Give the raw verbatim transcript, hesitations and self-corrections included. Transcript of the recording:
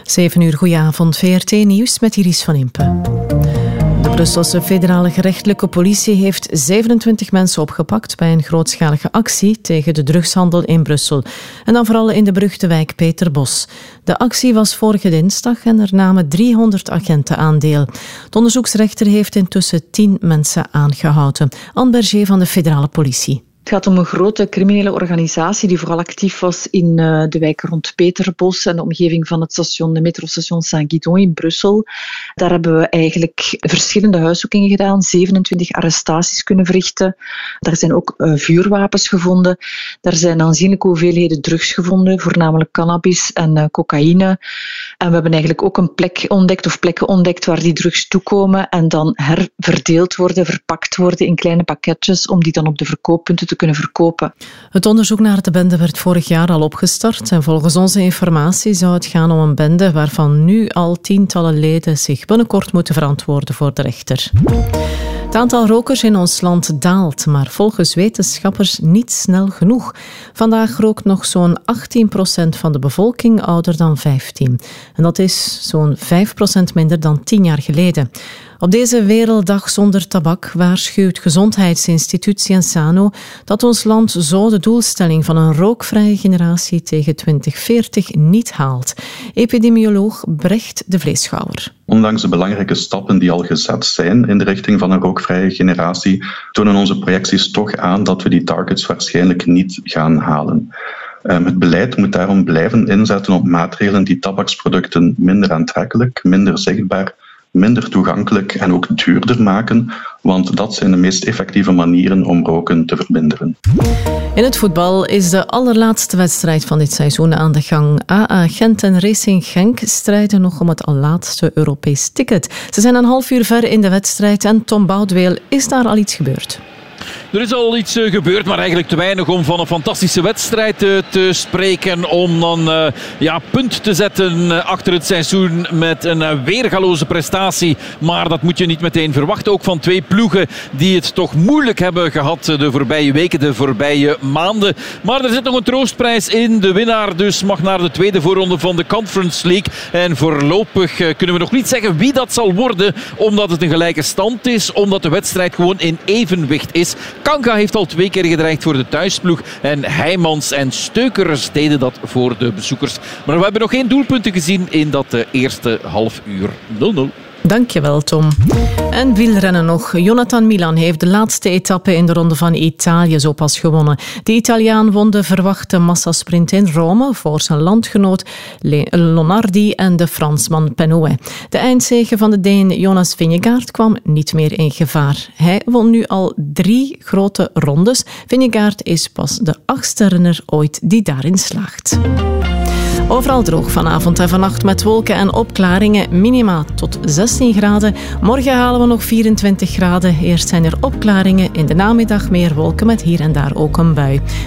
Zeven uur, goedenavond, V R T Nieuws met Iris van Impe. De Brusselse federale gerechtelijke politie heeft zevenentwintig mensen opgepakt bij een grootschalige actie tegen de drugshandel in Brussel. En dan vooral in de beruchte wijk Peterbos. De actie was vorige dinsdag en er namen driehonderd agenten aandeel. De onderzoeksrechter heeft intussen tien mensen aangehouden. Anne Berger van de federale politie. Het gaat om een grote criminele organisatie die vooral actief was in uh, de wijk rond Peterbos en de omgeving van het station, de metrostation Saint-Guidon in Brussel. Daar hebben we eigenlijk verschillende huiszoekingen gedaan, zevenentwintig arrestaties kunnen verrichten. Daar zijn ook uh, vuurwapens gevonden. Daar zijn aanzienlijke hoeveelheden drugs gevonden, voornamelijk cannabis en uh, cocaïne. En we hebben eigenlijk ook een plek ontdekt of plekken ontdekt waar die drugs toekomen en dan herverdeeld worden, verpakt worden in kleine pakketjes om die dan op de verkooppunten te kunnen verkopen. Het onderzoek naar de bende werd vorig jaar al opgestart en volgens onze informatie zou het gaan om een bende waarvan nu al tientallen leden zich binnenkort moeten verantwoorden voor de rechter. Het aantal rokers in ons land daalt, maar volgens wetenschappers niet snel genoeg. Vandaag rookt nog zo'n achttien procent van de bevolking ouder dan vijftien. En dat is zo'n vijf procent minder dan tien jaar geleden. Op deze Werelddag zonder tabak waarschuwt Gezondheidsinstituut Cienzano dat ons land zo de doelstelling van een rookvrije generatie tegen twintig veertig niet haalt. Epidemioloog Brecht de Vleeschouwer. Ondanks de belangrijke stappen die al gezet zijn in de richting van een rookvrije generatie, tonen onze projecties toch aan dat we die targets waarschijnlijk niet gaan halen. Um, het beleid moet daarom blijven inzetten op maatregelen die tabaksproducten minder aantrekkelijk, minder zichtbaar, minder toegankelijk en ook duurder maken, want dat zijn de meest effectieve manieren om roken te verminderen. In het voetbal is de allerlaatste wedstrijd van dit seizoen aan de gang. A A Gent en Racing Genk strijden nog om het laatste Europees ticket. Ze zijn een half uur ver in de wedstrijd en Tom Boudeweel, is daar al iets gebeurd? Er is al iets uh, gebeurd, maar eigenlijk te weinig om van een fantastische wedstrijd uh, te spreken. Om dan uh, ja, punt te zetten uh, achter het seizoen met een uh, weergaloze prestatie. Maar dat moet je niet meteen verwachten. Ook van twee ploegen die het toch moeilijk hebben gehad uh, de voorbije weken, de voorbije maanden. Maar er zit nog een troostprijs in. De winnaar dus mag naar de tweede voorronde van de Conference League. En voorlopig uh, kunnen we nog niet zeggen wie dat zal worden. Omdat het een gelijke stand is. Omdat de wedstrijd gewoon in evenwicht is. Kanka heeft al twee keer gedreigd voor de thuisploeg en Heijmans en Steukers deden dat voor de bezoekers. Maar we hebben nog geen doelpunten gezien in dat eerste half uur. nul nul. Dankjewel, Tom. En wielrennen nog. Jonathan Milan heeft de laatste etappe in de Ronde van Italië zo pas gewonnen. De Italiaan won de verwachte massasprint in Rome voor zijn landgenoot Lonardi en de Fransman Penouet. De eindzege van de Deen Jonas Vingegaard kwam niet meer in gevaar. Hij won nu al drie grote rondes. Vingegaard is pas de achtste renner ooit die daarin slaagt. Overal droog vanavond en vannacht met wolken en opklaringen. Minima tot zestien graden. Morgen halen we nog vierentwintig graden. Eerst zijn er opklaringen. In de namiddag meer wolken met hier en daar ook een bui.